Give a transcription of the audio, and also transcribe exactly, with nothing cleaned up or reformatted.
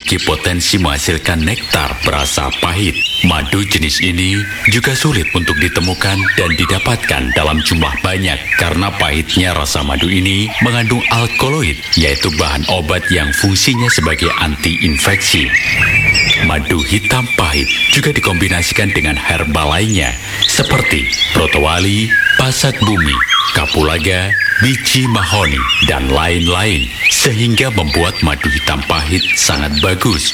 memiliki potensi menghasilkan nektar berasa pahit. Madu jenis ini juga sulit untuk ditemukan dan didapatkan dalam jumlah banyak karena pahitnya rasa madu ini mengandung alkaloid, yaitu bahan obat yang fungsinya sebagai anti-infeksi. Madu hitam pahit juga dikombinasikan dengan herba lainnya seperti protowali, pasak bumi, kapulaga, biji mahoni, dan lain-lain, sehingga membuat madu hitam pahit sangat bagus